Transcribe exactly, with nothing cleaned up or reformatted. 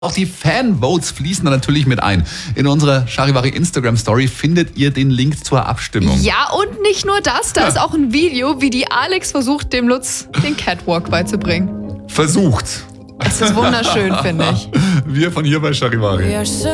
Auch die Fanvotes fließen da natürlich mit ein. In unserer Charivari Instagram Story findet ihr den Link zur Abstimmung. Ja, und nicht nur das, da Ja. ist auch ein Video, wie die Alex versucht, dem Lutz den Catwalk beizubringen. Versucht. Es ist wunderschön, finde ich. Wir von hier bei Charivari.